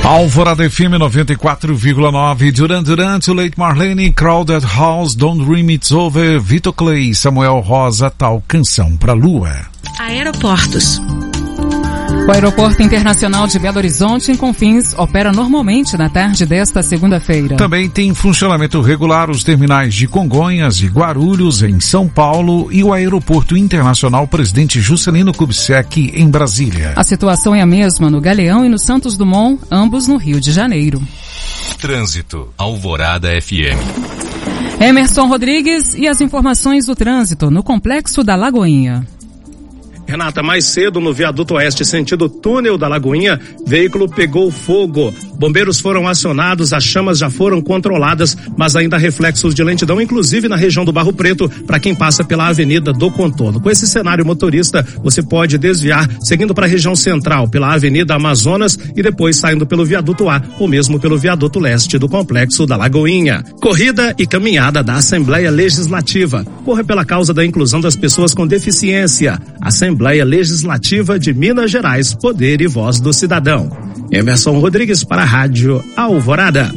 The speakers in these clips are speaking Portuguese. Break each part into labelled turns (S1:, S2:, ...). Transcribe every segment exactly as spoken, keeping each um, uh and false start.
S1: Alvorada F M noventa e quatro vírgula nove, Duran Duran, Too Late Marlene, Crowded House, Don't Dream It's Over, Vitor Clay, Samuel Rosa, Tal Canção pra Lua.
S2: Aeroportos.
S3: O Aeroporto Internacional de Belo Horizonte, em Confins, opera normalmente na tarde desta segunda-feira.
S1: Também tem funcionamento regular os terminais de Congonhas e Guarulhos, em São Paulo, e o Aeroporto Internacional Presidente Juscelino Kubitschek, em Brasília.
S3: A situação é a mesma no Galeão e no Santos Dumont, ambos no Rio de Janeiro.
S4: Trânsito, Alvorada F M.
S3: Emerson Rodrigues e as informações do trânsito no Complexo da Lagoinha.
S5: Renata, mais cedo no viaduto oeste, sentido túnel da Lagoinha, veículo pegou fogo. Bombeiros foram acionados, as chamas já foram controladas, mas ainda há reflexos de lentidão, inclusive na região do Barro Preto, para quem passa pela Avenida do Contorno. Com esse cenário, motorista, você pode desviar seguindo para a região central, pela Avenida Amazonas e depois saindo pelo viaduto A ou mesmo pelo viaduto leste do Complexo da Lagoinha. Corrida e caminhada da Assembleia Legislativa. Corra pela causa da inclusão das pessoas com deficiência. Assembleia Assembleia Legislativa de Minas Gerais, Poder e Voz do Cidadão. Emerson Rodrigues para a Rádio Alvorada.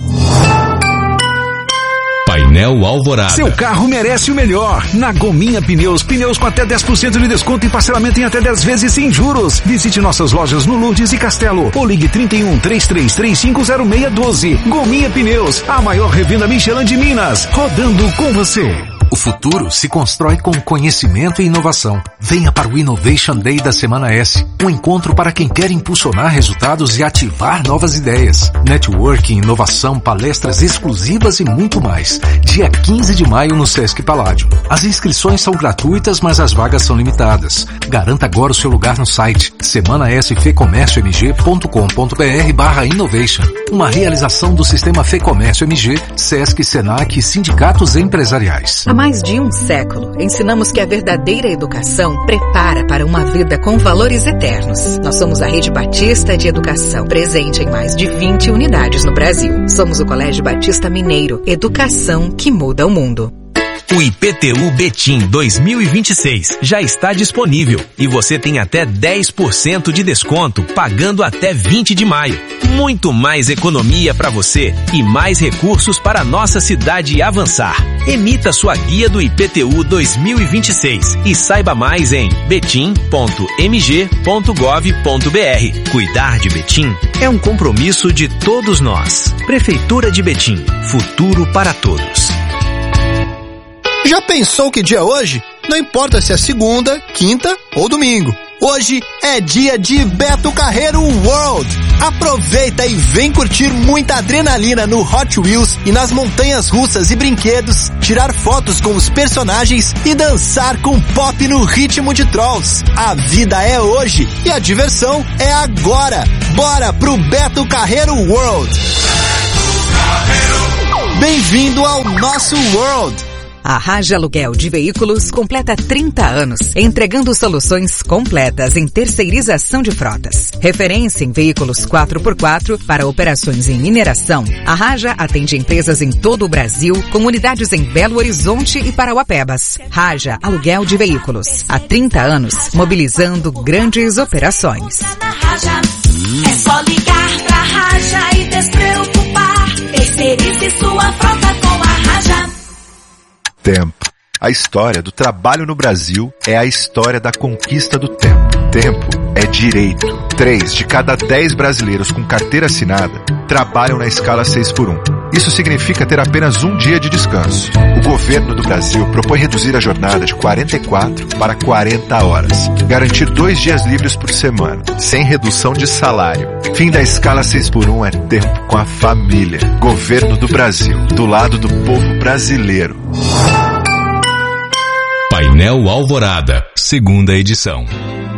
S4: Painel Alvorada.
S6: Seu carro merece o melhor. Na Gominha Pneus, pneus com até dez por cento de desconto e parcelamento em até dez vezes sem juros. Visite nossas lojas no Lourdes e Castelo ou ligue trinta e um, trinta e três, trinta e cinco, zero seis um dois. Gominha Pneus, a maior revenda Michelin de Minas, rodando com você.
S7: O futuro se constrói com conhecimento e inovação. Venha para o Innovation Day da Semana S, um encontro para quem quer impulsionar resultados e ativar novas ideias. Networking, inovação, palestras exclusivas e muito mais. Dia quinze de maio no Sesc Paládio. As inscrições são gratuitas, mas as vagas são limitadas. Garanta agora o seu lugar no site semana s f comércio m g ponto com ponto b r barra innovation. Uma realização do Sistema Fecomércio M G, Sesc, Senac e sindicatos empresariais.
S2: Há mais de um século, ensinamos que a verdadeira educação prepara para uma vida com valores eternos. Nós somos a Rede Batista de Educação, presente em mais de vinte unidades no Brasil. Somos o Colégio Batista Mineiro, educação que muda o mundo.
S8: O I P T U Betim dois mil e vinte e seis já está disponível e você tem até dez por cento de desconto pagando até vinte de maio. Muito mais economia para você e mais recursos para a nossa cidade avançar. Emita sua guia do I P T U dois mil e vinte e seis e saiba mais em betim ponto m g ponto gov ponto b r. Cuidar de Betim é um compromisso de todos nós. Prefeitura de Betim, futuro para todos.
S9: Já pensou que dia é hoje? Não importa se é segunda, quinta ou domingo. Hoje é dia de Beto Carreiro World. Aproveita e vem curtir muita adrenalina no Hot Wheels e nas montanhas russas e brinquedos, tirar fotos com os personagens e dançar com pop no ritmo de Trolls. A vida é hoje e a diversão é agora. Bora pro Beto Carreiro World. Bem-vindo ao nosso World.
S2: A Raja Aluguel de Veículos completa trinta anos, entregando soluções completas em terceirização de frotas. Referência em veículos quatro por quatro para operações em mineração. A Raja atende empresas em todo o Brasil, com unidades em Belo Horizonte e Parauapebas. Raja Aluguel de Veículos. Há trinta anos, mobilizando grandes operações.
S10: É só ligar pra Raja e despreocupar. Terceirize sua frota com a Raja.
S11: Tempo. A história do trabalho no Brasil é a história da conquista do tempo. Tempo é direito. Três de cada dez brasileiros com carteira assinada trabalham na escala seis por um. Isso significa ter apenas um dia de descanso. O governo do Brasil propõe reduzir a jornada de quarenta e quatro para quarenta horas. Garantir dois dias livres por semana, sem redução de salário. Fim da escala seis por um é tempo com a família. Governo do Brasil, do lado do povo brasileiro.
S4: Painel Alvorada, segunda edição.